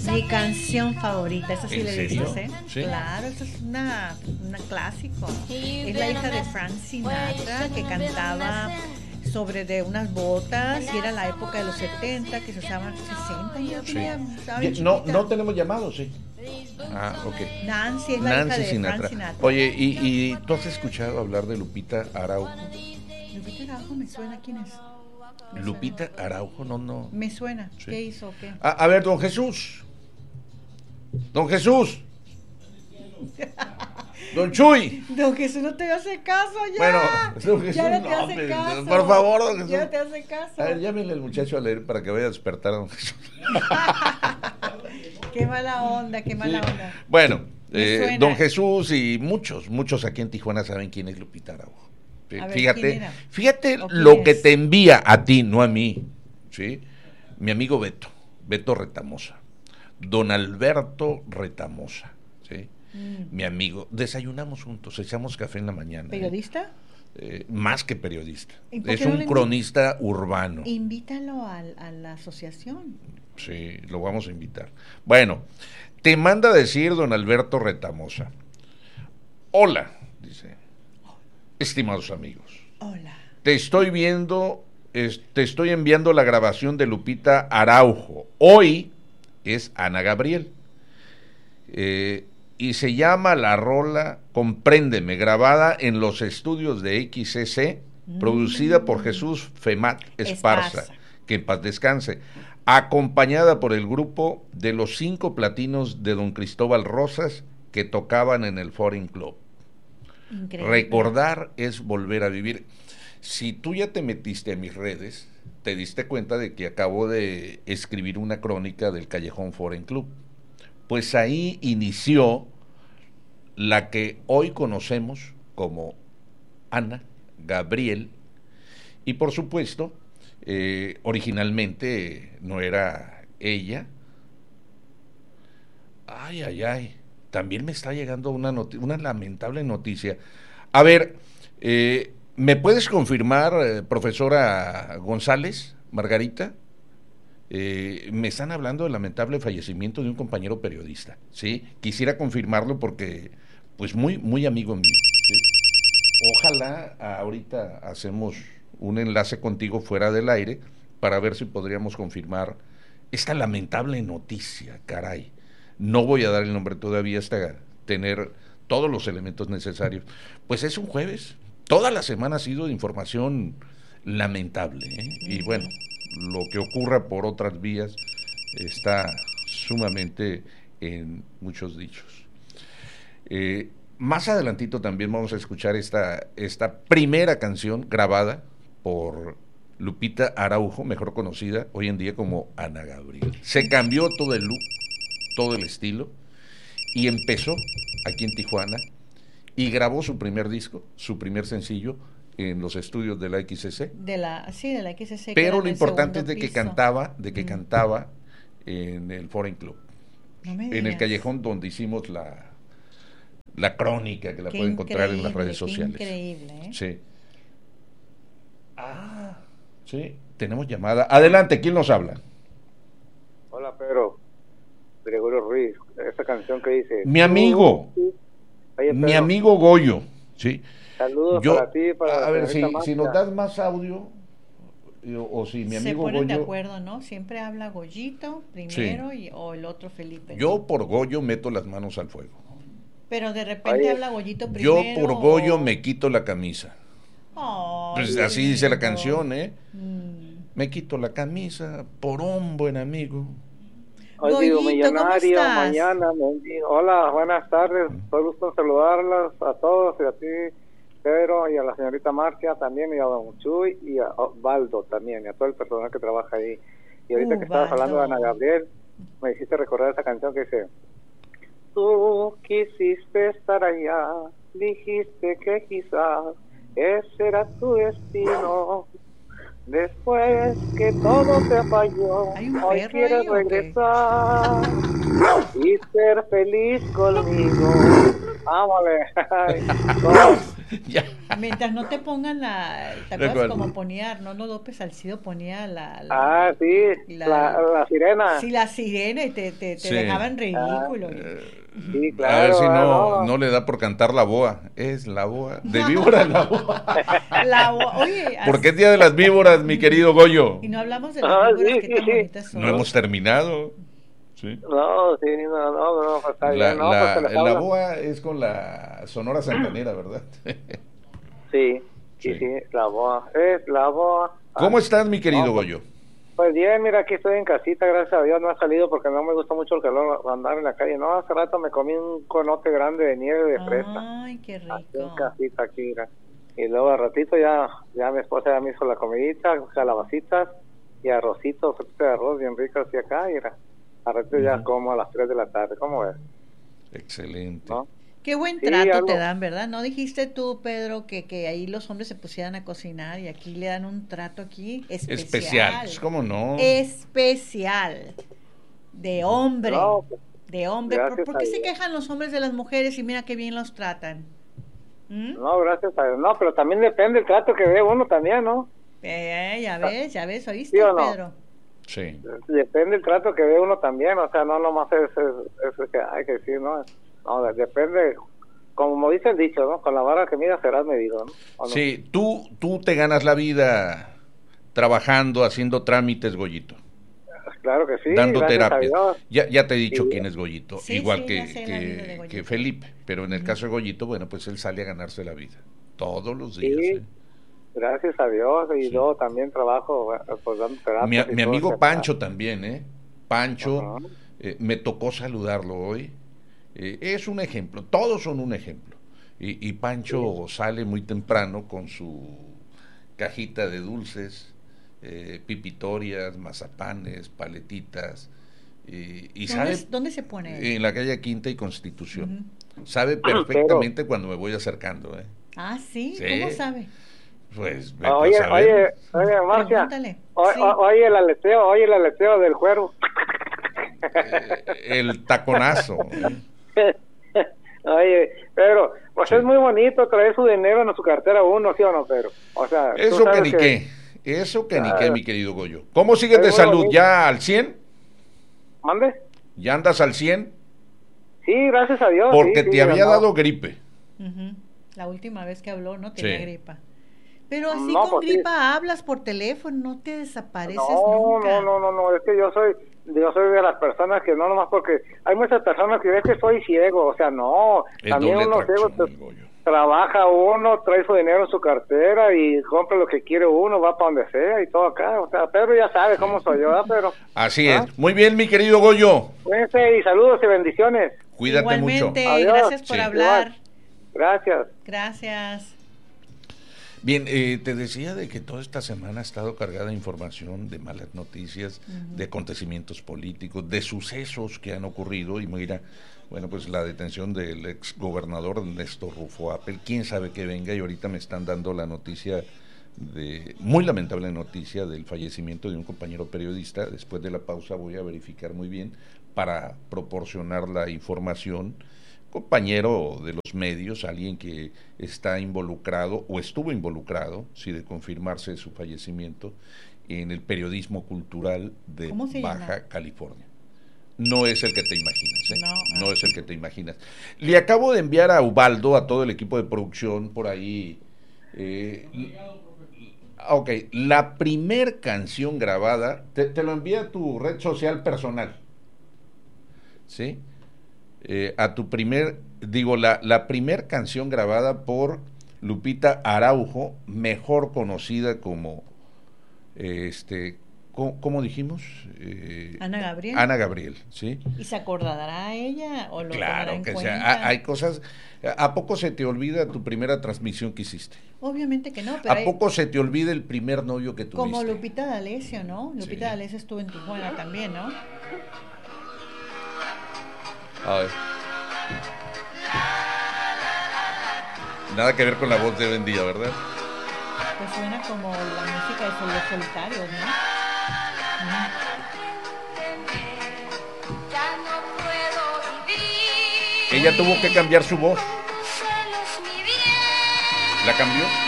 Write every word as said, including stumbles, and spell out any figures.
Mi canción favorita, esa sí ¿En la he serio? visto, ¿eh? ¿Sí? Claro, esa es una, una clásico. Es la hija de Frank Sinatra que cantaba sobre de unas botas y era la época de los setenta que se usaban sesenta y yo Sí. tenía, estaba Ya, bien no, chiquita. no tenemos llamados, sí. Ah, ok. Nancy es la Nancy hija de Sinatra. Frank Sinatra. Oye, ¿y, ¿y tú has escuchado hablar de Lupita Araujo? Lupita Araujo me suena, ¿quién es? Me Lupita suena. Araujo, no, no. Me suena, Sí. ¿qué hizo o qué? A, a ver, don Jesús. Don Jesús. Don Chuy. Don Jesús no te hace caso ya. Bueno, don Jesús, ya no te no, hace hombre, caso. por favor, don Jesús. Ya no te hace caso. A ver, llámenle al muchacho a leer para que vaya a despertar a don Jesús. Qué mala onda, qué mala Sí. onda. Bueno, Me eh, suena. don Jesús y muchos, muchos aquí en Tijuana saben quién es Lupita Araujo. A ver, Fíjate, ¿quién era? fíjate ¿O quién lo que es? te envía a ti, no a mí, ¿sí? Mi amigo Beto, Beto Retamosa, don Alberto Retamosa, ¿sí? Mm. Mi amigo, desayunamos juntos, echamos café en la mañana. ¿eh? ¿Periodista? Eh, más que periodista, ¿Y por es qué no un le invi- cronista urbano. Invítalo al- a, la asociación. Sí, lo vamos a invitar. Bueno, te manda a decir don Alberto Retamosa. Hola, dice, estimados amigos, Hola. te estoy viendo, es- te estoy enviando la grabación de Lupita Araujo. Hoy es Ana Gabriel. Eh, y se llama la rola Compréndeme, grabada en los estudios de X C C, Mm. producida por Jesús Femat Esparza, Esparza. que en paz descanse, acompañada por el grupo de los cinco platinos de don Cristóbal Rosas que tocaban en el Foreign Club. Increíble. Recordar es volver a vivir. Si tú ya te metiste a mis redes, te diste cuenta de que acabo de escribir una crónica del Callejón Foreign Club. Pues ahí inició la que hoy conocemos como Ana Gabriel, y por supuesto, eh, originalmente no era ella. Ay, ay, ay, también me está llegando una, noti- una lamentable noticia. A ver, eh, ¿me puedes confirmar, eh, profesora González, Margarita? Eh, me están hablando del lamentable fallecimiento de un compañero periodista, ¿sí? Quisiera confirmarlo porque, pues, muy, muy amigo mío, ¿sí? Ojalá ahorita hacemos un enlace contigo fuera del aire para ver si podríamos confirmar esta lamentable noticia, caray. No voy a dar el nombre todavía hasta tener todos los elementos necesarios. Pues es un jueves, toda la semana ha sido de información lamentable, ¿eh? Y bueno, lo que ocurra por otras vías está sumamente en muchos dichos. Eh, más adelantito también vamos a escuchar esta, esta primera canción grabada por Lupita Araujo, mejor conocida hoy en día como Ana Gabriel. Se cambió todo el look, todo el estilo, y empezó aquí en Tijuana y grabó su primer disco, su primer sencillo en los estudios de la X C C. De la, sí, de la X C C. Pero lo importante es de que piso. cantaba, de que Mm. cantaba en el Foreign Club, No me en el digas. callejón donde hicimos la, la crónica que la Qué pueden encontrar en las increíble, redes qué sociales. increíble, ¿eh? Sí. Ah, sí, tenemos llamada. Adelante, ¿quién nos habla? Hola, Pedro. Gregorio Ruiz. Esa canción que dice... Mi amigo, Oye, mi Pedro, amigo Goyo, sí. saludos Yo, para ti, para a la ver, si, señorita si nos Marcia. das más audio, o, o si mi Se amigo ponen de Goyo, acuerdo, ¿no? Siempre habla Goyito primero y, o el otro Felipe. yo por Goyo meto las manos al fuego. Pero de repente Oye, habla Goyito Yo primero. por Goyo o- me quito la camisa. Ay, Pues qué así dice la lindo. canción, ¿eh? Mm. Me quito la camisa por un buen amigo. Hoy digo Goyito, ¿cómo millonario, estás? mañana mendigo. Hola, buenas tardes. Fue gusto saludarlas a todos y a ti, Pedro, y a la señorita Marcia también, y a don Chuy, y a Osvaldo también, y a todo el personal que trabaja ahí. Y ahorita que estabas Ubaldo. hablando de Ana Gabriel, me hiciste recordar esa canción que dice: tú quisiste estar allá, dijiste que quizás ese era tu destino. Después que todo te falló, ¿Hay un hoy perro quieres ahí o qué? regresar y ser feliz conmigo. Ámale. Ay, no, Ya. Mientras no te pongan la... ¿Te acuerdas como ponía Arnoldo López Salcido? Ponía la... la ah, sí, la, la, la sirena. Sí, la sirena y te, te, te sí. dejaban ridículo. Ah, sí, claro. A ver si no, no, no le da por cantar la boa. Es la boa. De víbora la boa. La boa. Oye, porque es Día de las Víboras, mi querido Goyo. Y no hablamos de las ah, víboras sí, que sí, tan sí. bonitas son. No hemos terminado. Sí. No, sí, no, no, no, pues está la, bien, no, la, pues la boa es con la Sonora Santanera, ¿verdad? Sí, sí, sí, sí, la boa, es la boa. ¿Cómo estás, mi querido no, Goyo? Pues bien, mira, aquí estoy en casita, gracias a Dios, no he salido porque no me gusta mucho el calor, andar en la calle. No, hace rato me comí un conote grande de nieve de fresa. Ay, qué rico. Aquí en casita, aquí, mira. Y luego al ratito ya, ya mi esposa ya me hizo la comidita, calabacitas y arrocito, sopa de arroz bien rico así acá, y mira. A ratito uh-huh. ya como a las tres de la tarde, ¿cómo ves? Excelente. ¿No? Qué buen trato sí, algo... te dan, ¿verdad? ¿No dijiste tú, Pedro, que, que ahí los hombres se pusieran a cocinar y aquí le dan un trato aquí especial? Especial, ¿cómo no? Especial. De hombre. No, pues, de hombre. ¿Por, ¿por qué se quejan los hombres de las mujeres y mira qué bien los tratan? ¿Mm? No, gracias a Dios. No, pero también depende del trato que ve uno también, ¿no? Eh, ya ves, ya ves, ¿oíste, ¿sí o no? Pedro? Sí. Depende del trato que ve uno también, o sea, no nomás es eso que hay que decir, ¿no? No, depende, como dice el dicho, ¿no? Con la vara que midas serás medido, ¿no? ¿O no? Sí, tú, tú te ganas la vida trabajando, haciendo trámites, Goyito. Claro que sí. Dando terapia. Ya, ya te he dicho sí. quién es Goyito, sí, igual sí, que, que, que Felipe, pero en el uh-huh. caso de Goyito, bueno, pues él sale a ganarse la vida, todos los días. Sí. ¿eh? Gracias a Dios, y sí. luego también trabajo pues dando terapia. Mi, mi amigo Pancho está. también, ¿eh? Pancho, uh-huh. eh, me tocó saludarlo hoy. Eh, es un ejemplo, todos son un ejemplo. Y, y Pancho sí. sale muy temprano con su cajita de dulces, eh, pipitorias, mazapanes, paletitas. Eh, y ¿Dónde, sabe, ¿Dónde se pone? En la calle Quinta y Constitución. Uh-huh. Sabe perfectamente Pero, cuando me voy acercando. ¿eh? Ah, ¿sí? sí. ¿Cómo sabe? Pues, oye, oye, oye, Marcia, o, sí. o, oye el aleteo, oye el aleteo del cuero. Eh, el taconazo. ¿eh? Oye, Pedro, pues sí. es muy bonito traer su dinero en su cartera uno, ¿sí o no, Pedro? O sea, eso que ni que... qué, eso que ah, ni qué, mi querido Goyo. ¿Cómo sigues de salud? Bonito. ¿Ya al cien? ¿Mande? ¿Ya andas al cien? Sí, gracias a Dios. Porque sí, te sí, había no. dado gripe. Uh-huh. La última vez que habló no tenía sí. gripa. Pero así no, con pues gripa sí. hablas por teléfono, no te desapareces no, nunca. No, no, no, no, es que yo soy, yo soy de las personas que no nomás porque hay muchas personas que ven que soy ciego, o sea, no, el también uno ciego trabaja uno, trae su dinero en su cartera y compra lo que quiere uno, va para donde sea y todo acá, o sea, Pedro ya sabe cómo soy yo, ¿verdad, Pedro? Así ¿Ah? es, muy bien, mi querido Goyo. Cuídense y saludos y bendiciones. Cuídate Igualmente, mucho. Adiós. Gracias por sí. hablar. Igual. Gracias. Gracias. Bien, eh, te decía de que toda esta semana ha estado cargada de información, de malas noticias, uh-huh. de acontecimientos políticos, de sucesos que han ocurrido, y mira, bueno, pues la detención del ex gobernador Néstor Rufo Apel, quién sabe que venga, y ahorita me están dando la noticia, de muy lamentable noticia del fallecimiento de un compañero periodista. Después de la pausa voy a verificar muy bien para proporcionar la información. Compañero de los medios, alguien que está involucrado o estuvo involucrado, si de confirmarse su fallecimiento, en el periodismo cultural de Baja llama? California. No es el que te imaginas, ¿eh? No, no es el que te imaginas. Le acabo de enviar a Ubaldo, a todo el equipo de producción por ahí. Eh, ok, la primer canción grabada, te, te lo envía a tu red social personal, ¿sí? Eh, a tu primer, digo, la, la primer canción grabada por Lupita Araujo, mejor conocida como, eh, este, ¿cómo, cómo dijimos? Eh, Ana Gabriel. Ana Gabriel, ¿sí? ¿Y se acordará ella o lo claro tomará en que cuenta? Sea, hay cosas, ¿a poco se te olvida tu primera transmisión que hiciste? Obviamente que no, pero ¿A poco hay... se te olvida el primer novio que tuviste? Como Lupita D'Alessio, ¿no? Lupita sí. D'Alessio estuvo en Tijuana también, ¿no? A ver. Nada que ver con la voz de Bendía, ¿verdad? Pues suena como la música de los solitarios, ¿no? Mm. Ella tuvo que cambiar su voz. ¿La cambió?